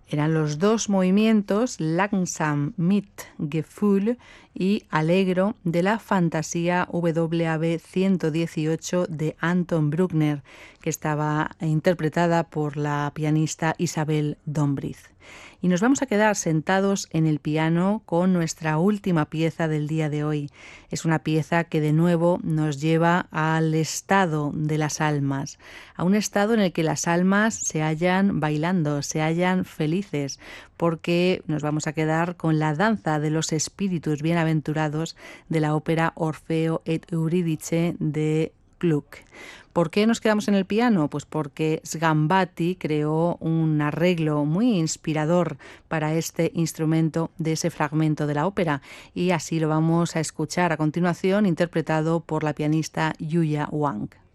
Eran los dos movimientos Langsam mit Gefühl y Allegro de la Fantasía WAB 118 de Anton Bruckner, que estaba interpretada por la pianista Isabel Dombriz. Y nos vamos a quedar sentados en el piano con nuestra última pieza del día de hoy. Es una pieza que de nuevo nos lleva al estado de las almas, a un estado en el que las almas se hallan bailando, se hallan felices, porque nos vamos a quedar con la danza de los espíritus bienaventurados de la ópera Orfeo et Eurídice de Gluck. ¿Por qué nos quedamos en el piano? Pues porque Sgambati creó un arreglo muy inspirador para este instrumento de ese fragmento de la ópera, y así lo vamos a escuchar a continuación, interpretado por la pianista Yuya Wang.